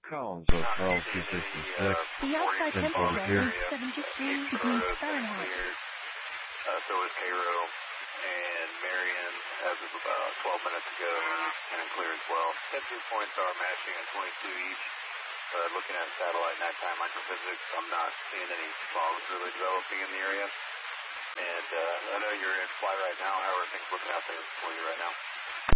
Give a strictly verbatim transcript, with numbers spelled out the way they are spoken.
Collins, uh, Charles two sixty-six. The outside ten temperature here. is seventy-three degrees Fahrenheit. Uh, so is Cairo, and Marion, as of about twelve minutes ago, and clear as well. Temperature points are matching at twenty-two each. Uh, looking at satellite nighttime microphysics, I'm not seeing any fogs really developing in the area. And uh, I know you're in flight right now. How are things looking out there for you right now?